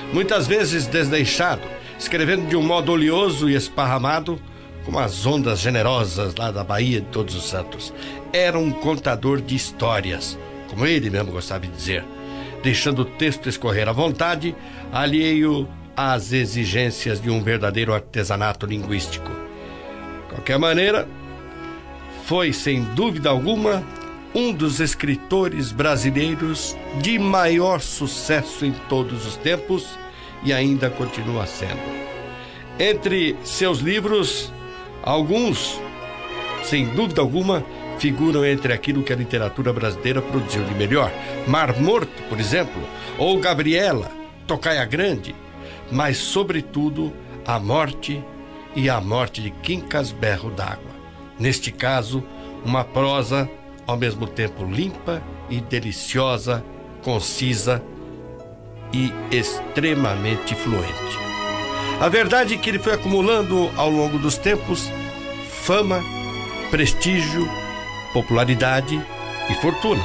muitas vezes desleixado, escrevendo de um modo oleoso e esparramado, como as ondas generosas lá da Baía de Todos os Santos. Era um contador de histórias, como ele mesmo gostava de dizer, deixando o texto escorrer à vontade, alheio às exigências de um verdadeiro artesanato linguístico. De qualquer maneira, foi, sem dúvida alguma, um dos escritores brasileiros de maior sucesso em todos os tempos e ainda continua sendo. Entre seus livros, alguns, sem dúvida alguma, figuram entre aquilo que a literatura brasileira produziu de melhor. Mar Morto, por exemplo, ou Gabriela, Tocaia Grande, mas, sobretudo, A Morte e a Morte de Quincas Berro d'Água. Neste caso, uma prosa ao mesmo tempo limpa e deliciosa, concisa e extremamente fluente. A verdade é que ele foi acumulando ao longo dos tempos fama, prestígio, popularidade e fortuna.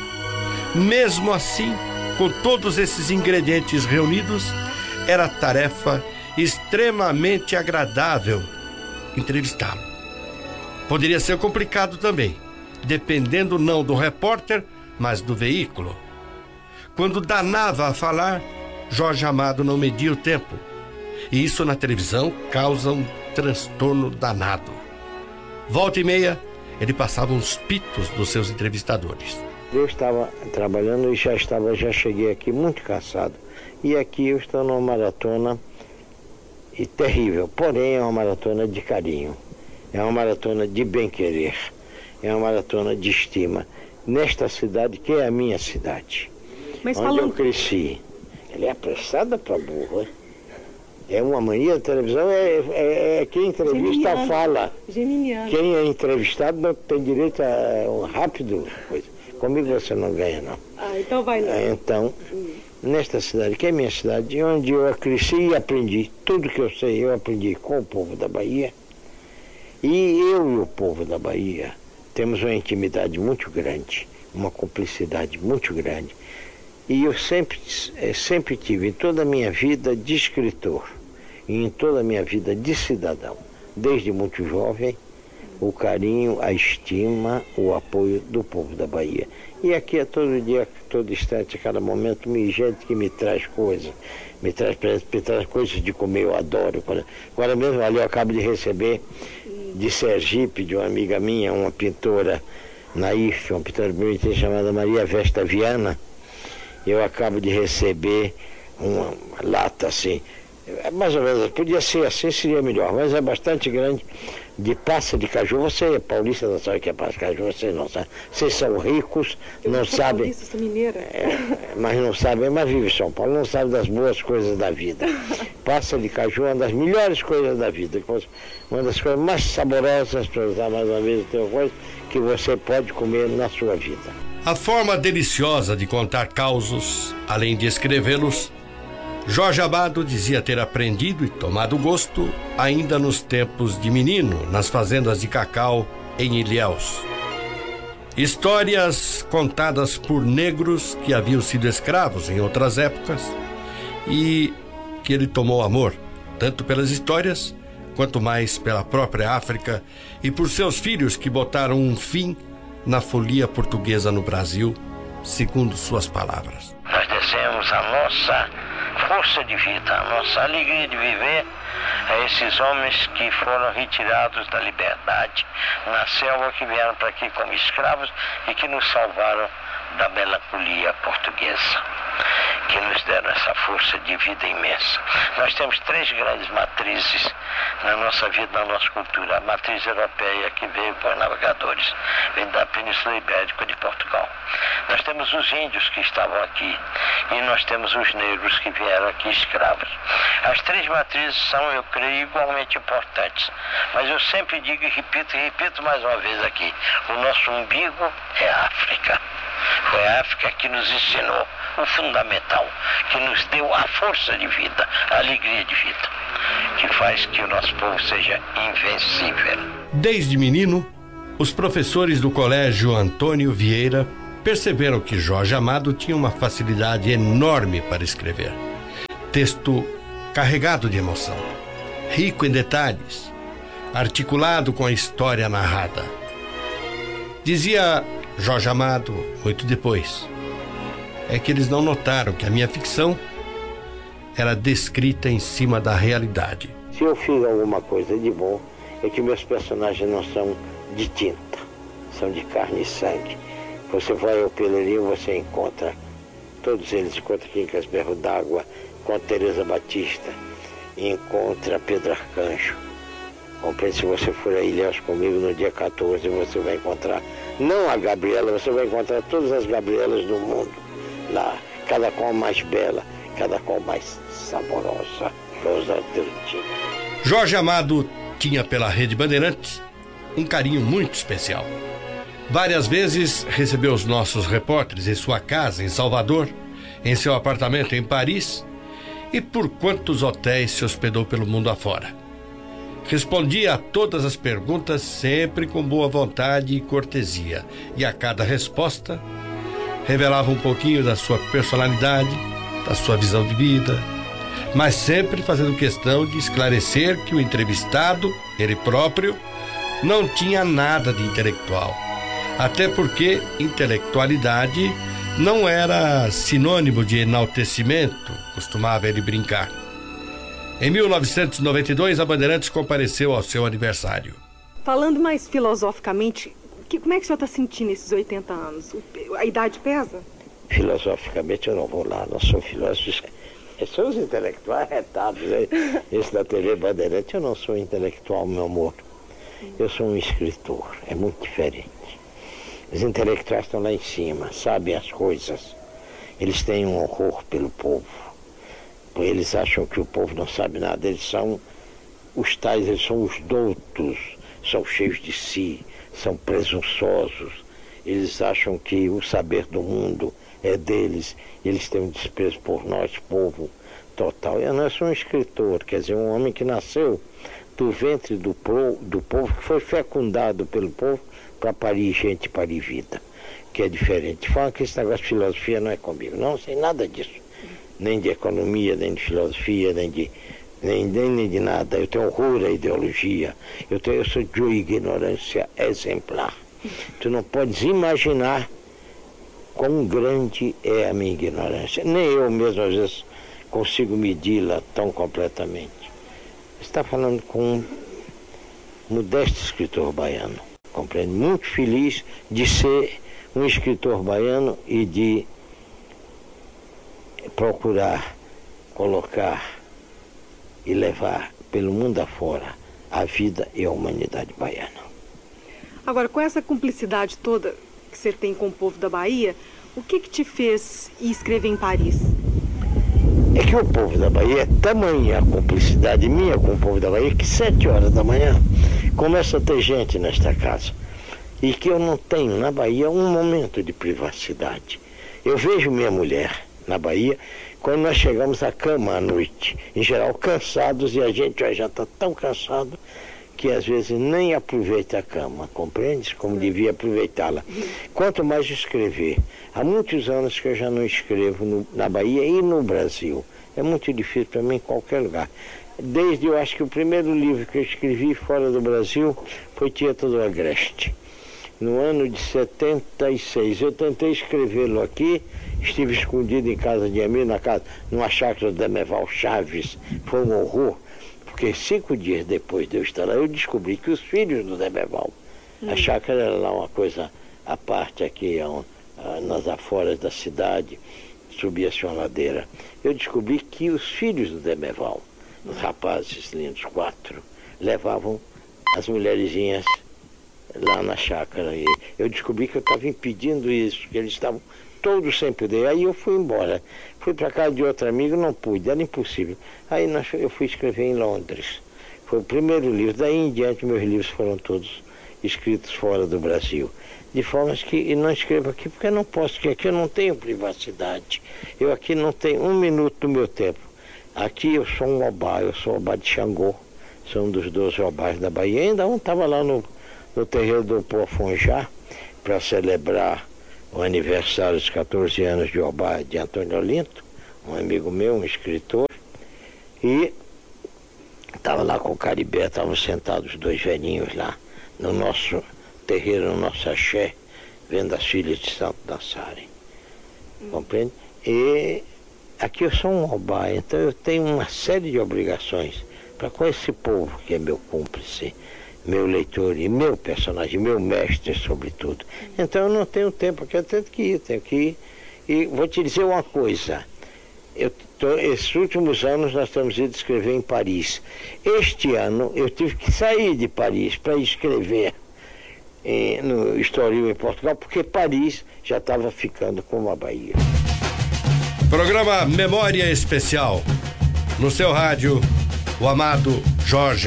Mesmo assim, com todos esses ingredientes reunidos, era tarefa extremamente agradável entrevistá-lo. Poderia ser complicado também, dependendo não do repórter, mas do veículo. Quando danava a falar, Jorge Amado não media o tempo. E isso na televisão causa um transtorno danado. Volta e meia, ele passava uns pitos dos seus entrevistadores. Eu estava trabalhando e já cheguei aqui muito cansado. E aqui eu estou numa maratona terrível, porém é uma maratona de carinho. É uma maratona de bem-querer. É uma maratona de estima. Nesta cidade, que é a minha cidade. Mas onde eu cresci. Ela é apressada para burro, hein? É uma mania da televisão, quem entrevista Geminiano. Fala. Geminiano. Quem é entrevistado não tem direito a um rápido coisa. Comigo você não ganha, não. Então vai lá. Então, nesta cidade, que é a minha cidade, onde eu cresci e aprendi tudo que eu sei, eu aprendi com o povo da Bahia. E eu e o povo da Bahia temos uma intimidade muito grande, uma cumplicidade muito grande. E eu sempre tive, em toda a minha vida de escritor e em toda a minha vida de cidadão, desde muito jovem, o carinho, a estima, o apoio do povo da Bahia. E aqui é todo dia, todo instante, a cada momento, gente que me traz coisas, me traz coisas de comer, eu adoro. Agora mesmo ali eu acabo de receber de Sergipe, de uma amiga minha, uma pintora naif, uma pintora bonita chamada Maria Vesta Viana. Eu acabo de receber uma lata assim, mais ou menos, podia ser assim, seria melhor, mas é bastante grande, de passa de caju. Você é paulista, não sabe o que é passa de caju, vocês não sabem. Vocês são ricos, não sabem. Paulista, sou mineira. Mas não sabem, mas vive em São Paulo, não sabe das boas coisas da vida. Passa de caju é uma das melhores coisas da vida, uma das coisas mais saborosas, para usar mais uma vez o teu coisa, que você pode comer na sua vida. A forma deliciosa de contar causos, além de escrevê-los, Jorge Amado dizia ter aprendido e tomado gosto ainda nos tempos de menino, nas fazendas de cacau em Ilhéus. Histórias contadas por negros que haviam sido escravos em outras épocas e que ele tomou amor, tanto pelas histórias, quanto mais pela própria África e por seus filhos que botaram um fim na folia portuguesa no Brasil, segundo suas palavras. Nós descemos a nossa força de vida, a nossa alegria de viver a esses homens que foram retirados da liberdade na selva, que vieram para aqui como escravos e que nos salvaram da melancolia portuguesa, que nos deram essa força de vida imensa. Nós temos três grandes matrizes na nossa vida, na nossa cultura. A matriz europeia, que veio por navegadores, vem da Península Ibérica de Portugal. Nós temos os índios que estavam aqui e nós temos os negros que vieram aqui escravos. As três matrizes são, eu creio, igualmente importantes. Mas eu sempre digo e repito mais uma vez aqui, o nosso umbigo é a África. Foi a África que nos ensinou o fundamental, que nos deu a força de vida, a alegria de vida, que faz que o nosso povo seja invencível. Desde menino, os professores do Colégio Antônio Vieira perceberam que Jorge Amado tinha uma facilidade enorme para escrever. texto carregado de emoção, rico em detalhes, articulado com a história narrada. Dizia Jorge Amado, muito depois, é que eles não notaram que a minha ficção era descrita em cima da realidade. Se eu fiz alguma coisa de bom, é que meus personagens não são de tinta, são de carne e sangue. Você vai ao Pelourinho, você encontra, todos eles, encontra Quincas Berro d'Água, encontra Teresa Batista, encontra Pedro Arcanjo. Compreende? Se você for a Ilhéus comigo no dia 14, você vai encontrar, não a Gabriela, você vai encontrar todas as Gabrielas do mundo lá, cada qual mais bela, cada qual mais saborosa, Rosa Deltinha. Jorge Amado tinha pela Rede Bandeirantes um carinho muito especial. Várias vezes recebeu os nossos repórteres em sua casa em Salvador, em seu apartamento em Paris e por quantos hotéis se hospedou pelo mundo afora. Respondia a todas as perguntas sempre com boa vontade e cortesia, e a cada resposta revelava um pouquinho da sua personalidade, da sua visão de vida, mas sempre fazendo questão de esclarecer que o entrevistado, ele próprio, não tinha nada de intelectual. Até porque intelectualidade não era sinônimo de enaltecimento, costumava ele brincar. Em 1992, a Bandeirantes compareceu ao seu aniversário. Falando mais filosoficamente, como é que o senhor está sentindo esses 80 anos? A idade pesa? Filosoficamente eu não vou lá, não sou filósofo. São os intelectuais retados, né? Esse da TV Bandeirantes, eu não sou intelectual, meu amor. Eu sou um escritor, é muito diferente. Os intelectuais estão lá em cima, sabem as coisas. Eles têm um horror pelo povo. Eles acham que o povo não sabe nada. Eles são os tais, eles são os doutos, são cheios de si, são presunçosos. Eles acham que o saber do mundo é deles. Eles têm um desprezo por nós, povo total. Eu não sou um escritor, quer dizer, um homem que nasceu do ventre do povo, que foi fecundado pelo povo para parir gente, parir vida, que é diferente. Fala que esse negócio de filosofia não é comigo, não sei nada disso, nem de economia, nem de filosofia, nem de nada. Eu tenho horror à ideologia, eu sou de uma ignorância exemplar. Tu não podes imaginar quão grande é a minha ignorância, nem eu mesmo às vezes consigo medi-la tão completamente. Você está falando com um modesto escritor baiano, compreende? Muito feliz de ser um escritor baiano e de procurar colocar e levar pelo mundo afora a vida e a humanidade baiana. Agora, com essa cumplicidade toda que você tem com o povo da Bahia, o que te fez ir escrever em Paris? É que o povo da Bahia é tamanha a cumplicidade minha com o povo da Bahia que 7 horas da manhã começa a ter gente nesta casa. E que eu não tenho na Bahia um momento de privacidade. Eu vejo minha mulher na Bahia quando nós chegamos à cama à noite, em geral cansados, e a gente já está tão cansado que às vezes nem aproveita a cama, compreende? Como devia aproveitá-la. Quanto mais escrever. Há muitos anos que eu já não escrevo na Bahia e no Brasil. É muito difícil para mim em qualquer lugar. Desde, eu acho que o primeiro livro que eu escrevi fora do Brasil foi Tieta do Agreste. No ano de 76, eu tentei escrevê-lo aqui, estive escondido em casa de amigo, numa chácara do Demeval Chaves, foi um horror, porque 5 dias depois de eu estar lá, eu descobri que os filhos do Demeval, a chácara era lá uma coisa à parte aqui, nas aforas da cidade, subia-se uma ladeira, eu descobri que os filhos do Demeval, os rapazes lindos, 4, levavam as mulherzinhas lá na chácara. E eu descobri que eu estava impedindo isso, que eles estavam todos sem poder. Aí eu fui embora. Fui para casa de outro amigo, não pude, era impossível. Aí eu fui escrever em Londres. Foi o primeiro livro. Daí em diante meus livros foram todos escritos fora do Brasil. De forma que eu não escrevo aqui porque eu não posso, porque aqui eu não tenho privacidade. Eu aqui não tenho 1 minuto do meu tempo. Aqui eu sou um obá, eu sou obá de Xangô. Sou um dos 12 obás da Bahia. Ainda estava lá no terreiro do Pofonjá, para celebrar o aniversário dos 14 anos de Obá de Antônio Olinto, um amigo meu, um escritor. E estava lá com o Caribé, estavam sentados os dois velhinhos lá, no nosso terreiro, no nosso axé, vendo as filhas de santo dançarem. Compreende? E aqui eu sou um obá, então eu tenho uma série de obrigações para com esse povo que é meu cúmplice, meu leitor e meu personagem, meu mestre sobretudo. Então eu não tenho tempo, porque eu tenho que ir. E vou te dizer uma coisa, esses últimos anos nós estamos indo escrever em Paris. Este ano eu tive que sair de Paris para escrever no Estoril, em Portugal, porque Paris já estava ficando como a Bahia. Programa Memória Especial. No seu rádio, o amado Jorge